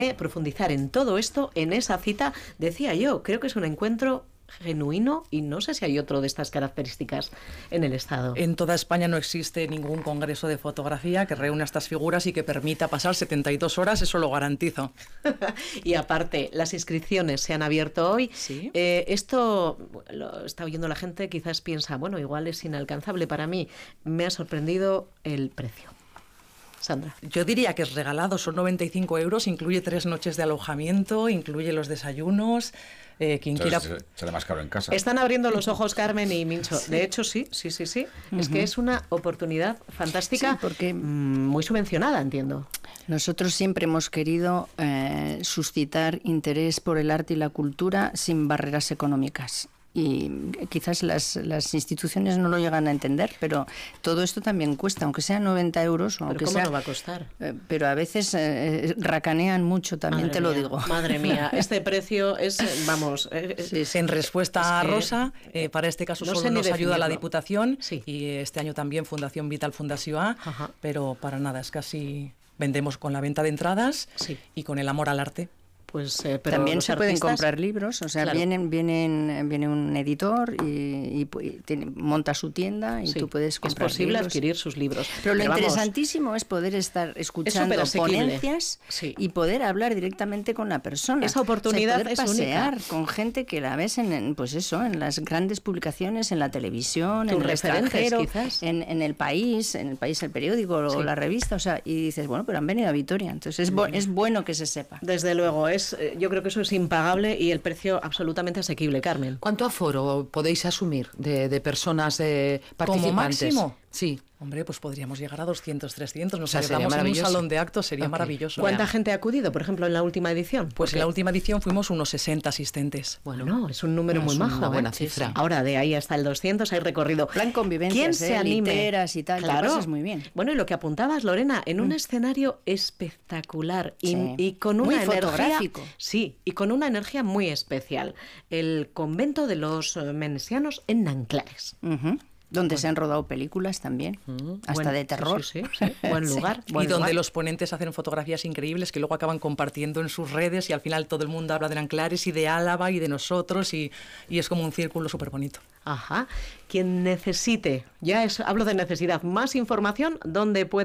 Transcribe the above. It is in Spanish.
profundizar en todo esto, en esa cita. Decía yo, creo que es un encuentro genuino y no sé si hay otro de estas características en el Estado. En toda España no existe ningún congreso de fotografía que reúna estas figuras y que permita pasar 72 horas, eso lo garantizo. Y aparte, las inscripciones se han abierto hoy. ¿Sí? Esto lo está oyendo la gente, quizás piensa, bueno, igual es inalcanzable para mí. Me ha sorprendido el precio. Sandra. Yo diría que es regalado, son 95 euros, incluye 3 noches de alojamiento, incluye los desayunos. Quien quiera... Será más caro en casa. Están abriendo los ojos Carmen y Mincho. Sí. De hecho, sí. Es que es una oportunidad fantástica, sí, porque muy subvencionada, entiendo. Nosotros siempre hemos querido suscitar interés por el arte y la cultura sin barreras económicas. Y quizás las instituciones no lo llegan a entender, pero todo esto también cuesta, aunque sean 90 euros. O aunque ¿Cómo sea, no va a costar? Pero a veces racanean mucho, también Madre te lo mía, digo. Madre mía, este precio es, vamos... Sí, en respuesta a Rosa, para este caso no solo sé ni nos ayuda la definirlo. Diputación, Sí. y este año también Fundación Vital Fundació A, Ajá. pero para nada, es casi... Vendemos con la venta de entradas Sí. y con el amor al arte. Pues, pero También los se pueden artistas, comprar libros, o sea, claro. viene un editor y monta su tienda y Sí, tú puedes comprar es posible libros. adquirir sus libros. Pero lo vamos, interesantísimo es poder estar escuchando superasequible. ponencias Sí. y poder hablar directamente con la persona. Esa oportunidad poder es única. pasear con gente que la ves pues eso, en las grandes publicaciones, en la televisión, Tus en el referentes, extranjero, quizás. en el país el periódico o Sí. la revista, o sea, y dices, bueno, pero han venido a Vitoria, entonces es bueno que se sepa. Desde luego, yo creo que eso es impagable y el precio absolutamente asequible, Carmen. ¿Cuánto aforo podéis asumir de personas participantes? ¿Como máximo? Sí. Hombre, pues podríamos llegar a 200, 300, nos sea, sería celebramos en un maravilloso. salón de actos, sería Ok. maravilloso. ¿Cuánta Ya. gente ha acudido, por ejemplo, en la última edición? Pues en la última edición fuimos unos 60 asistentes. Bueno, es un número es muy una majo. buena Sí, cifra. sí. Ahora, de ahí hasta el 200 hay recorrido. Plan convivencias, ¿Quién se anime? literas y tal, te Claro. pasas muy bien. Bueno, y lo que apuntabas, Lorena, en un escenario espectacular Sí. y con Muy una energía... fotográfico. Sí, y con una energía muy especial. El convento de los menesianos en Nanclares. Ujú. Donde se han rodado películas también, hasta Bueno, de terror. Sí. Buen lugar. Y buen donde lugar. los ponentes hacen fotografías increíbles que luego acaban compartiendo en sus redes y al final todo el mundo habla de Nanclares y de Álava y de nosotros y es como un círculo súper bonito. Ajá. Quien necesite, hablo de necesidad, más información, ¿dónde puede